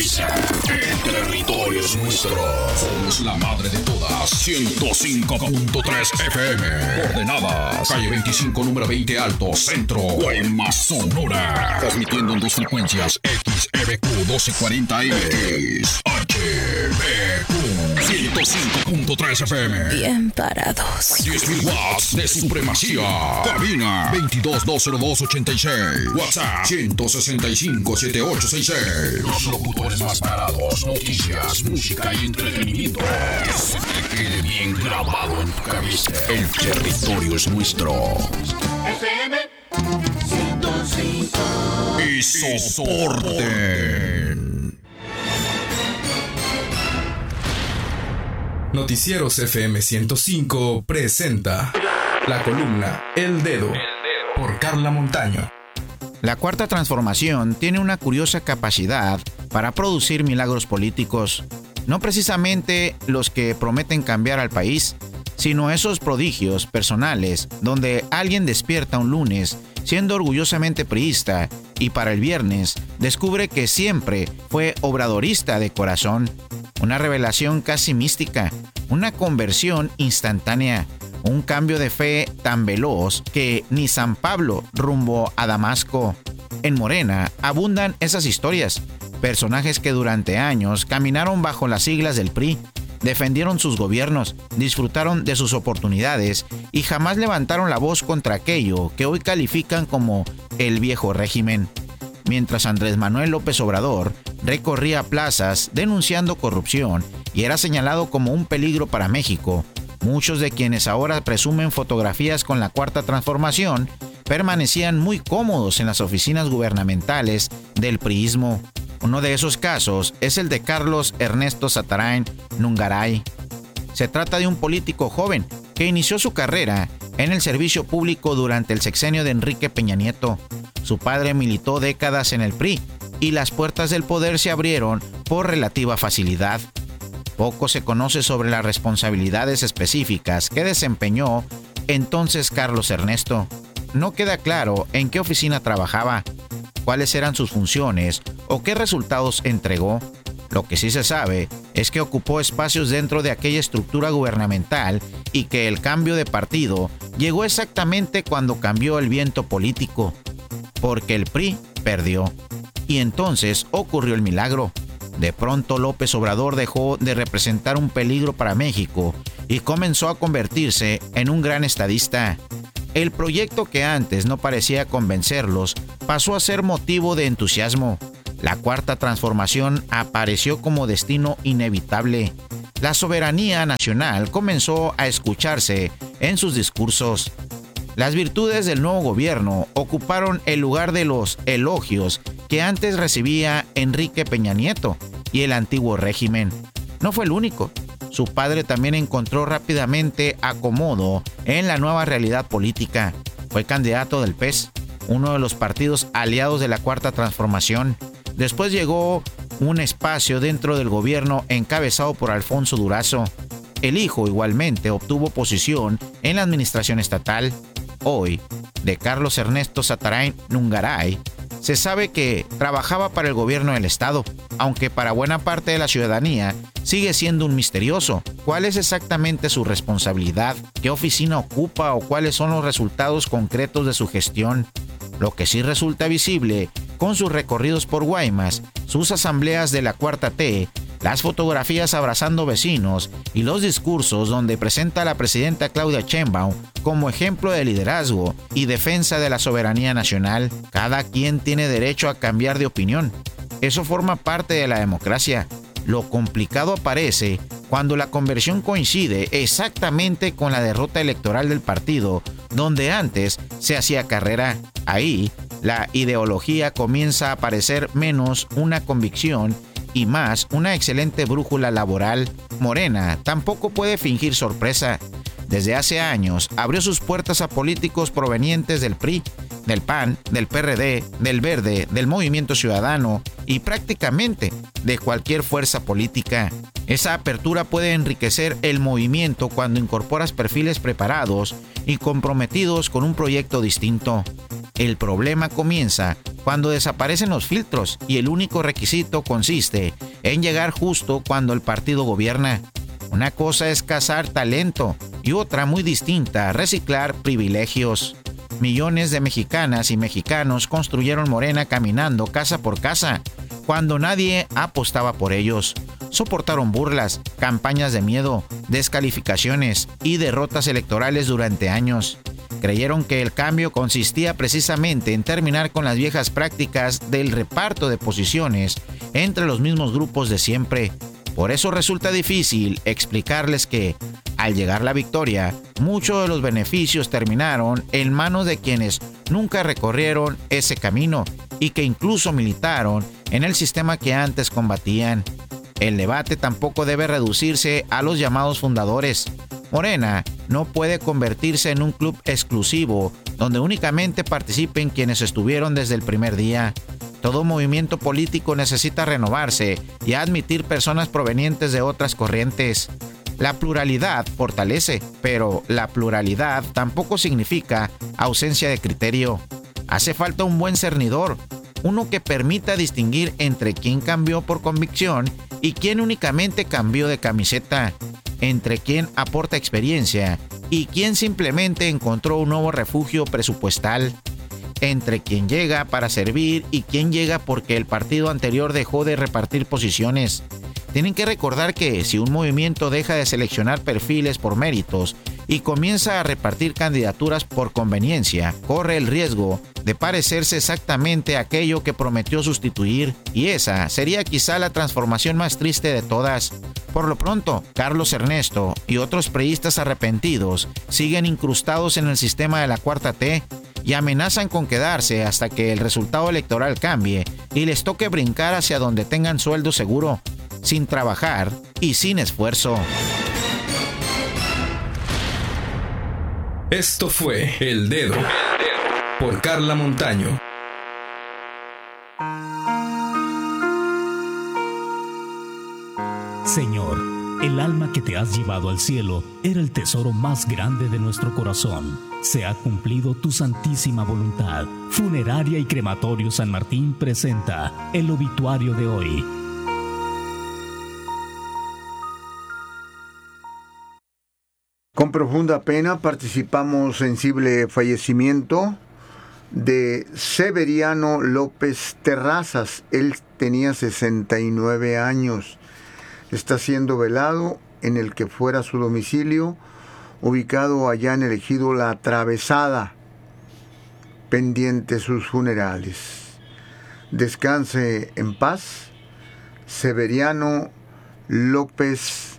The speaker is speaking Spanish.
El territorio es nuestro. Somos la madre de todas. 105.3 FM. Coordenadas. Calle 25, número 20 Alto, Centro, Guaymas, Sonora. Transmitiendo en dos frecuencias. XEBQ 1240M. HBQ 105.3 FM. Bien parados. 10.000 watts de supremacía. Cabina 22-202-86. WhatsApp 165-7866. Los locutores más parados. Noticias, música y entretenimiento. Que se te quede bien grabado en tu cabeza. El territorio es nuestro. FM 105. Y soporten. Noticieros FM 105 presenta la columna El Dedo por Carla Montaño. La Cuarta Transformación tiene una curiosa capacidad para producir milagros políticos, no precisamente los que prometen cambiar al país, sino esos prodigios personales donde alguien despierta un lunes siendo orgullosamente priista y para el viernes descubre que siempre fue obradorista de corazón. Una revelación casi mística, una conversión instantánea, un cambio de fe tan veloz que ni San Pablo rumbo a Damasco. En Morena abundan esas historias, personajes que durante años caminaron bajo las siglas del PRI, defendieron sus gobiernos, disfrutaron de sus oportunidades y jamás levantaron la voz contra aquello que hoy califican como el viejo régimen. Mientras Andrés Manuel López Obrador recorría plazas denunciando corrupción y era señalado como un peligro para México, muchos de quienes ahora presumen fotografías con la Cuarta Transformación permanecían muy cómodos en las oficinas gubernamentales del priismo. Uno de esos casos es el de Carlos Ernesto Zatarain Nungaray. Se trata de un político joven que inició su carrera en el servicio público durante el sexenio de Enrique Peña Nieto. Su padre militó décadas en el PRI y las puertas del poder se abrieron por relativa facilidad. Poco se conoce sobre las responsabilidades específicas que desempeñó entonces Carlos Ernesto. No queda claro en qué oficina trabajaba, cuáles eran sus funciones o qué resultados entregó. Lo que sí se sabe es que ocupó espacios dentro de aquella estructura gubernamental y que el cambio de partido llegó exactamente cuando cambió el viento político, porque el PRI perdió. Y entonces ocurrió el milagro. De pronto López Obrador dejó de representar un peligro para México y comenzó a convertirse en un gran estadista. El proyecto que antes no parecía convencerlos pasó a ser motivo de entusiasmo. La Cuarta Transformación apareció como destino inevitable. La soberanía nacional comenzó a escucharse en sus discursos. Las virtudes del nuevo gobierno ocuparon el lugar de los elogios que antes recibía Enrique Peña Nieto y el antiguo régimen. No fue el único. Su padre también encontró rápidamente acomodo en la nueva realidad política. Fue candidato del PES, uno de los partidos aliados de la Cuarta Transformación. Después llegó un espacio dentro del gobierno encabezado por Alfonso Durazo. El hijo igualmente obtuvo posición en la administración estatal. Hoy, de Carlos Ernesto Zatarain Nungaray, se sabe que trabajaba para el gobierno del estado, aunque para buena parte de la ciudadanía sigue siendo un misterioso. ¿Cuál es exactamente su responsabilidad? ¿Qué oficina ocupa o cuáles son los resultados concretos de su gestión? Lo que sí resulta visible con sus recorridos por Guaymas, sus asambleas de la Cuarta T, las fotografías abrazando vecinos y los discursos donde presenta a la presidenta Claudia Sheinbaum como ejemplo de liderazgo y defensa de la soberanía nacional. Cada quien tiene derecho a cambiar de opinión. Eso forma parte de la democracia. Lo complicado aparece cuando la conversión coincide exactamente con la derrota electoral del partido, donde antes se hacía carrera. Ahí, la ideología comienza a parecer menos una convicción y más una excelente brújula laboral. Morena tampoco puede fingir sorpresa. Desde hace años abrió sus puertas a políticos provenientes del PRI, del PAN, del PRD, del Verde, del Movimiento Ciudadano y prácticamente de cualquier fuerza política. Esa apertura puede enriquecer el movimiento cuando incorporas perfiles preparados y comprometidos con un proyecto distinto. El problema comienza cuando desaparecen los filtros y el único requisito consiste en llegar justo cuando el partido gobierna. Una cosa es cazar talento y otra muy distinta, reciclar privilegios. Millones de mexicanas y mexicanos construyeron Morena caminando casa por casa, cuando nadie apostaba por ellos. Soportaron burlas, campañas de miedo, descalificaciones y derrotas electorales durante años. Creyeron que el cambio consistía precisamente en terminar con las viejas prácticas del reparto de posiciones entre los mismos grupos de siempre. Por eso resulta difícil explicarles que, al llegar la victoria, muchos de los beneficios terminaron en manos de quienes nunca recorrieron ese camino y que incluso militaron en el sistema que antes combatían. El debate tampoco debe reducirse a los llamados fundadores. Morena no puede convertirse en un club exclusivo donde únicamente participen quienes estuvieron desde el primer día. Todo movimiento político necesita renovarse y admitir personas provenientes de otras corrientes. La pluralidad fortalece, pero la pluralidad tampoco significa ausencia de criterio. Hace falta un buen cernidor, uno que permita distinguir entre quién cambió por convicción y quién únicamente cambió de camiseta, entre quién aporta experiencia y quién simplemente encontró un nuevo refugio presupuestal, entre quien llega para servir y quien llega porque el partido anterior dejó de repartir posiciones. Tienen que recordar que si un movimiento deja de seleccionar perfiles por méritos y comienza a repartir candidaturas por conveniencia, corre el riesgo de parecerse exactamente a aquello que prometió sustituir, y esa sería quizá la transformación más triste de todas. Por lo pronto, Carlos Ernesto y otros priistas arrepentidos siguen incrustados en el sistema de la Cuarta T y amenazan con quedarse hasta que el resultado electoral cambie y les toque brincar hacia donde tengan sueldo seguro, sin trabajar y sin esfuerzo. Esto fue El Dedo por Carla Montaño. Señor, el alma que te has llevado al cielo era el tesoro más grande de nuestro corazón. Se ha cumplido tu santísima voluntad. Funeraria y Crematorio San Martín presenta el obituario de hoy. Con profunda pena participamos sensible fallecimiento de Severiano López Terrazas. Él tenía 69 años. Está siendo velado en el que fuera su domicilio, ubicado allá en el ejido La Atravesada, pendiente sus funerales. Descanse en paz, Severiano López